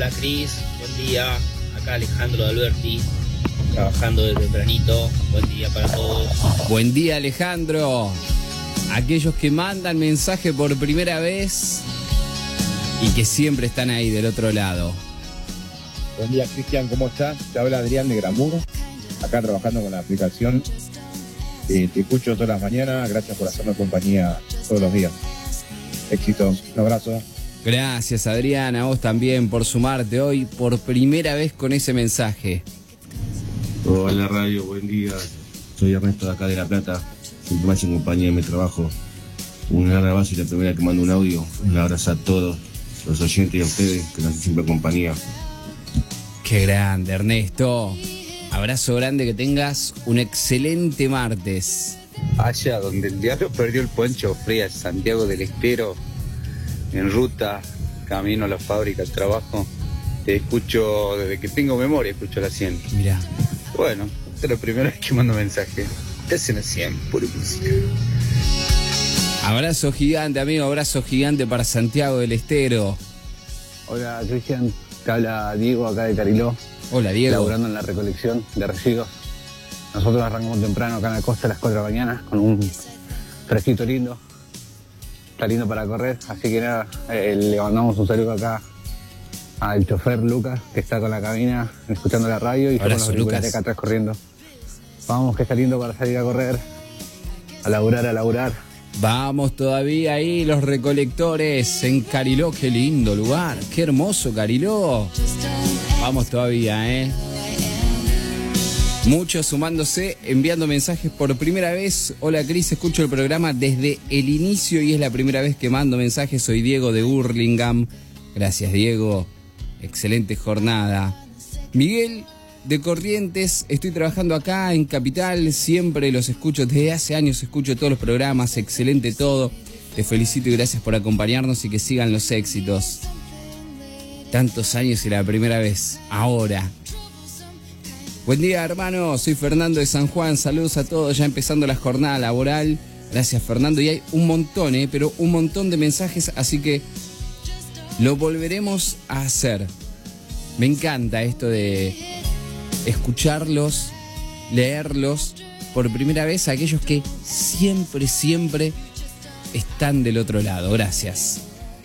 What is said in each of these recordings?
Hola Cris, buen día. Acá Alejandro de Alberti, trabajando desde tempranito. Buen día para todos. Buen día, Alejandro. Aquellos que mandan mensaje por primera vez y que siempre están ahí del otro lado. Buen día, Cristian, ¿cómo estás? Te habla Adrián de Gramuro, acá trabajando con la aplicación. Te escucho todas las mañanas, gracias por hacerme compañía todos los días. Éxito, un abrazo. Gracias, Adrián, a vos también por sumarte hoy por primera vez con ese mensaje. Hola radio, buen día. Soy Ernesto de acá de La Plata, siempre más en compañía de mi trabajo. Un gran abrazo y la primera que mando un audio. Un abrazo a todos los oyentes y a ustedes que nos hacen siempre compañía. Qué grande, Ernesto. Abrazo grande, que tengas un excelente martes. Allá donde el diablo perdió el Poncho Frías, Santiago del Estero, en ruta, camino a la fábrica, al trabajo. Te escucho desde que tengo memoria, escucho la 100. Mirá. Bueno, esta es la primera vez que mando mensaje. Te hacen la 100, pura música. Abrazo gigante, amigo, abrazo gigante para Santiago del Estero. Hola, Cristian, te habla Diego acá de Cariló. Hola, Diego. Laburando en la recolección de residuos. Nosotros arrancamos temprano acá en la costa a las 4 de la mañana con un fresquito lindo. Está lindo para correr, así que nada, le mandamos un saludo acá al chofer Lucas, que está con la cabina escuchando la radio y yo con los auriculares acá atrás corriendo. Vamos, que está lindo para salir a correr, a laburar, a laburar. Vamos todavía ahí, los recolectores en Cariló. Qué lindo lugar, qué hermoso Cariló. Vamos todavía, Muchos sumándose, enviando mensajes por primera vez. Hola Cris, escucho el programa desde el inicio y es la primera vez que mando mensajes. Soy Diego de Hurlingham. Gracias, Diego. Excelente jornada. Miguel de Corrientes, estoy trabajando acá en Capital. Siempre los escucho, desde hace años escucho todos los programas. Excelente todo. Te felicito y gracias por acompañarnos y que sigan los éxitos. Tantos años y la primera vez. Ahora. Buen día, hermano, soy Fernando de San Juan, saludos a todos, ya empezando la jornada laboral. Gracias, Fernando, y hay un montón, pero un montón de mensajes, así que lo volveremos a hacer. Me encanta esto de escucharlos, leerlos por primera vez a aquellos que siempre, siempre están del otro lado. Gracias.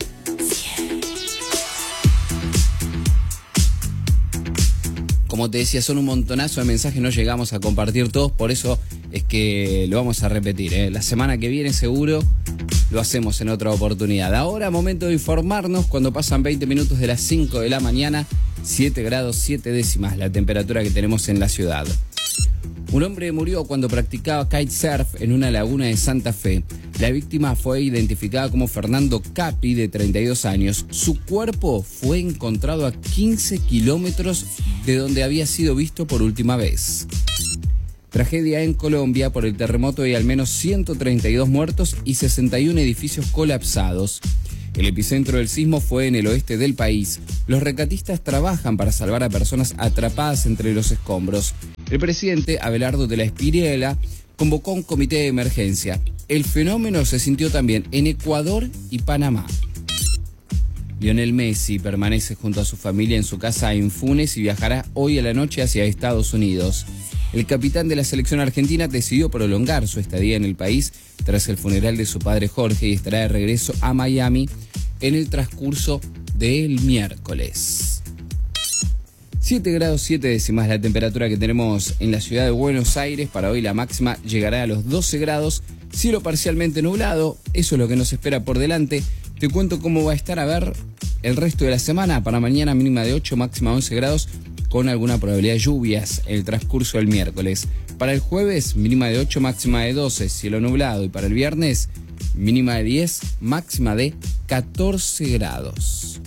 Como te decía, son un montonazo de mensajes, no llegamos a compartir todos, por eso es que lo vamos a repetir. La semana que viene seguro lo hacemos en otra oportunidad. Ahora, momento de informarnos, cuando pasan 20 minutos de las 5 de la mañana, 7 grados 7 décimas la temperatura que tenemos en la ciudad. Un hombre murió cuando practicaba kitesurf en una laguna de Santa Fe. La víctima fue identificada como Fernando Capi, de 32 años. Su cuerpo fue encontrado a 15 kilómetros de donde había sido visto por última vez. Tragedia en Colombia. Por el terremoto hay al menos 132 muertos y 61 edificios colapsados. El epicentro del sismo fue en el oeste del país. Los rescatistas trabajan para salvar a personas atrapadas entre los escombros. El presidente Abelardo de la Espriella convocó un comité de emergencia. El fenómeno se sintió también en Ecuador y Panamá. Lionel Messi permanece junto a su familia en su casa en Funes y viajará hoy a la noche hacia Estados Unidos. El capitán de la selección argentina decidió prolongar su estadía en el país tras el funeral de su padre Jorge y estará de regreso a Miami en el transcurso del miércoles. 7 grados 7 décimas la temperatura que tenemos en la ciudad de Buenos Aires. Para hoy la máxima llegará a los 12 grados, cielo parcialmente nublado, eso es lo que nos espera por delante. Te cuento cómo va a estar, a ver, el resto de la semana. Para mañana mínima de 8, máxima 11 grados, con alguna probabilidad de lluvias en el transcurso del miércoles. Para el jueves, mínima de 8, máxima de 12, cielo nublado. Y para el viernes, mínima de 10, máxima de 14 grados.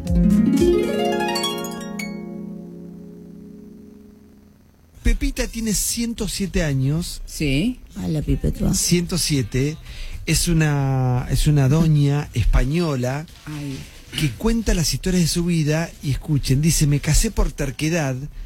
Pepita tiene 107 años. Sí. Hola, Pipetúa. 107. Es una doña española. Ay. Que cuenta las historias de su vida y escuchen, dice: me casé por terquedad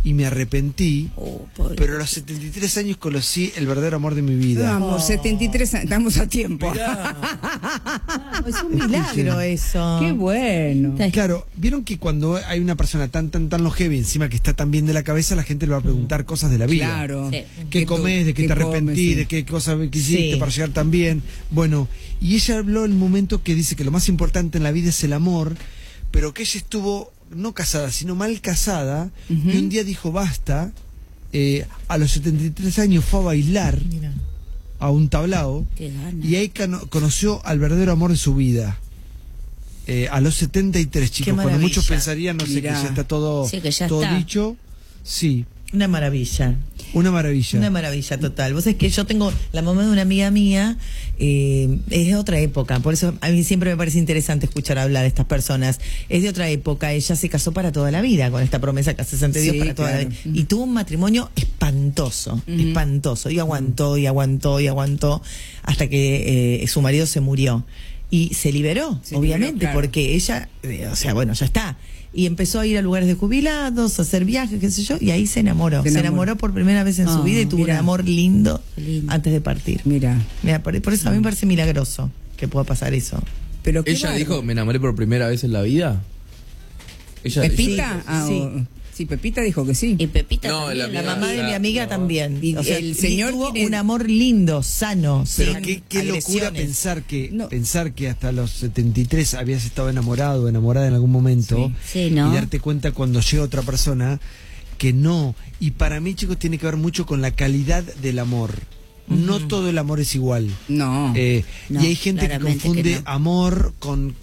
y me arrepentí, Pobre. pero a los 73 años conocí el verdadero amor de mi vida. Vamos, 73 años, estamos a tiempo. Es un milagro eso. Qué bueno. Claro, vieron que cuando hay una persona tan longeva y encima que está tan bien de la cabeza, la gente le va a preguntar cosas de la vida. Claro. Sí. ¿Qué comés? ¿De qué te arrepentís? sí. ¿De qué cosas que hiciste Sí. para llegar tan bien? Bueno, y ella habló en el momento que dice que lo más importante en la vida es el amor, pero que ella estuvo no casada, sino mal casada, y un día dijo basta. A los 73 años fue a bailar Mira. a un tablao Qué gana. y ahí conoció al verdadero amor de su vida. A los 73, chicos, cuando maravilla. muchos pensarían, no sé, Mirá. que ya está todo, Sí, que ya todo está. dicho. Sí, Una maravilla. una maravilla. Una maravilla total. Vos sabés que yo tengo la mamá de una amiga mía, es de otra época, por eso a mí siempre me parece interesante escuchar hablar de estas personas. Es de otra época, ella se casó para toda la vida, con esta promesa que haces ante Dios Sí, para toda la claro. vida. Y tuvo un matrimonio espantoso, espantoso. Y aguantó, y aguantó, y aguantó, hasta que su marido se murió. Y se liberó, Se obviamente, liberó, claro. porque ella, o sea, bueno, ya está. Y empezó a ir a lugares de jubilados, a hacer viajes, qué sé yo, y ahí se enamoró. Se enamoró por primera vez en su vida y tuvo mira. un amor lindo, Lindo. antes de partir. Mira. Mira, por eso a mí me parece milagroso que pueda pasar eso. Pero qué Ella bárbaro. dijo, me enamoré por primera vez en la vida. Ella ¿Pepita? Sí, Ah, sí. sí, Pepita dijo que sí. Y Pepita No, también. La mamá de mi la- amiga no. también. Y O sea, el señor tuvo tiene- un amor lindo, sano, Pero sin qué locura agresiones. pensar que hasta los 73 habías estado enamorado o enamorada en algún momento Sí, ¿no? y darte cuenta cuando llega otra persona que no. Y para mí, chicos, tiene que ver mucho con la calidad del amor. No todo el amor es igual. No. No, Y hay gente que claramente confunde que no. amor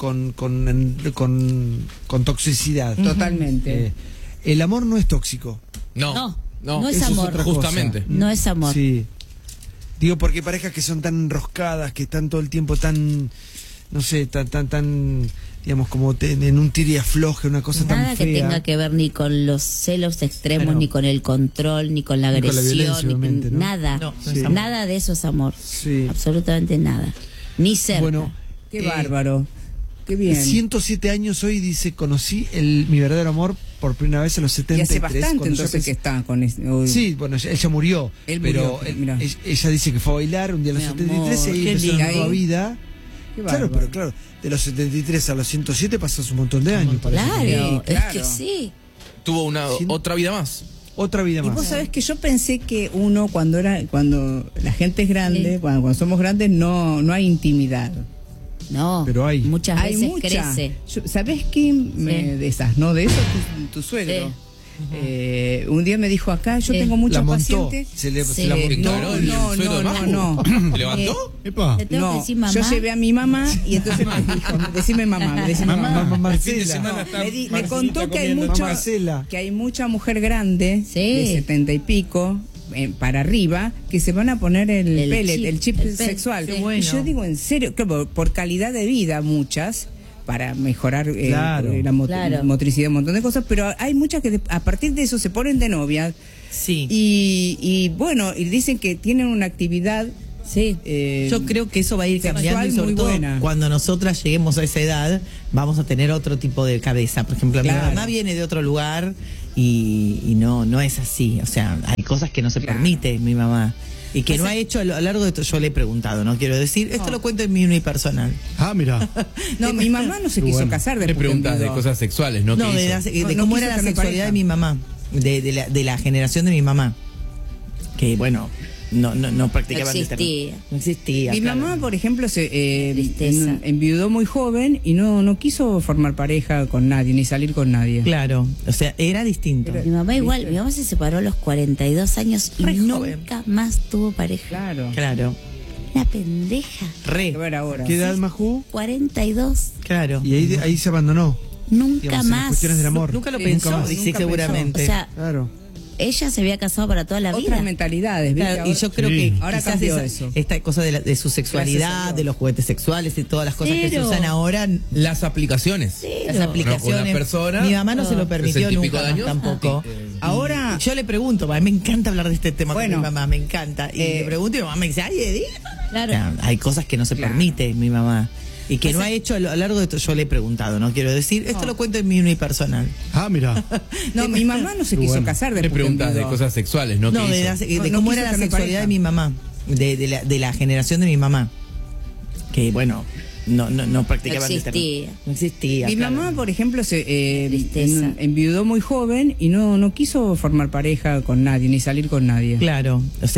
con toxicidad. Totalmente. El amor no es tóxico. No, no es eso es amor. otra cosa. Justamente. No es amor. Sí. Digo, porque hay parejas que son tan enroscadas, que están todo el tiempo tan, no sé, tan, digamos, como en un tira y afloje, una cosa Nada tan que fea. tenga que ver ni con los celos extremos, Claro. ni con el control, ni con la Ni con la agresión, violencia, ni obviamente, ¿no? nada. No, no es amor. Nada de eso es amor. Sí. Absolutamente nada. Ni cerca. Bueno, Qué bárbaro. Qué bien. 107 años hoy, dice, conocí mi verdadero amor por primera vez a los Y 73. hace bastante cuando yo entonces que está con eso. Sí, bueno, ella murió, Él pero murió, mirá. ella dice que fue a bailar un día a los Mi 73 y ahí amor, qué empezó una lindo. nueva Ahí. vida. Qué Claro, bárbaro. pero claro, de los 73 a los 107 pasas un montón de años. parece. Claro, Sí, claro. es que sí. Tuvo una otra vida más. Otra vida Y más. vos sabés que yo pensé que uno cuando la gente es grande, Sí. cuando somos grandes no hay intimidad. No, Pero hay. muchas Hay veces mucha. crece. ¿Sabés qué? De esas, ¿no? De eso tu suegro. Sí. Un día me dijo acá, yo Sí. tengo muchos la montó. pacientes. Se Sí. la ¿Te montó. declaró el no, suegro de no, Majo? no. ¿Te levantó? Epa. Te tengo que No, decir mamá. yo llevé a mi mamá y entonces me dijo, decime mamá, decime mamá. Mamá El fin de Marcela. semana está Me Marcelita contó que hay comiendo. mucho, Mamá Marcela. que hay mucha mujer grande Sí. de 70 y pico para arriba que se van a poner el pellet, el chip el pellet. sexual. Qué bueno. Y yo digo en serio, que por calidad de vida muchas para mejorar Claro. Claro. motricidad, un montón de cosas, pero hay muchas que a partir de eso se ponen de novia Sí. y bueno, y dicen que tienen una actividad. Sí. Yo creo que eso va a ir sexual cambiando y sobre muy todo buena. cuando nosotras lleguemos a esa edad vamos a tener otro tipo de cabeza. Por ejemplo, Claro. mi mamá viene de otro lugar y no es así. O sea, hay cosas que no se Claro. permite mi mamá y que O no sea- ha hecho a lo largo de esto. Yo le he preguntado, no quiero decir, esto lo cuento en mi unipersonal. Ah, mira. No, mi mamá no se quiso casar Le después que preguntas de enviudó. cosas sexuales, ¿no? No, ¿Qué de, hizo? de No cómo quiso era la tener sexualidad pareja. de mi mamá, de la generación de mi mamá, que bueno, no practicaba No existía. No existía. Mi claro. mamá, por ejemplo, Tristeza. enviudó muy joven y no quiso formar pareja con nadie, ni salir con nadie. Claro, o sea, era distinto. Mi mamá igual, mi mamá se separó a los 42 años y Re nunca joven. más tuvo pareja. Claro. Claro, Una pendeja. re, A ver ahora. ¿Qué edad, Majú? 42. claro. Y ahí se abandonó. Nunca Digamos, en las más. cuestiones del amor. Nunca lo Sí, pensó, nunca más. dice Nunca pensó. seguramente. O sea, Claro. ella se había casado para toda la vida. Otras mentalidades, ¿viste? Claro, y yo creo Sí. que Ahora quizás cambió eso. esta cosa de su Gracias a sexualidad, Dios. de los juguetes sexuales y todas las cosas que se Cero. usan ahora, Las aplicaciones. las Con aplicaciones. una persona, mi mamá no se lo ¿es permitió el típico nunca de años? tampoco. Ahora, Yo le pregunto, me encanta hablar de este tema Bueno, con mi mamá, me encanta. Y le pregunto y mi mamá me dice, ay, Edith. Claro. O sea, hay cosas que no se permite, mi mamá. Y que no ha hecho a lo largo de todo, yo le he preguntado, no quiero decir, esto lo cuento en mi unipersonal. Ah, mira. No, mi mamá no se quiso casar Le después. preguntas de cosas sexuales, ¿no? No, ¿Qué de, hizo? de No cómo quiso era la tener sexualidad pareja. de mi mamá, de la generación de mi mamá. Que bueno, no practicaba. No existía. No existía. Mi claro. mamá, por ejemplo, se Tristeza. enviudó muy joven y no quiso formar pareja con nadie, ni salir con nadie. Claro, o sea,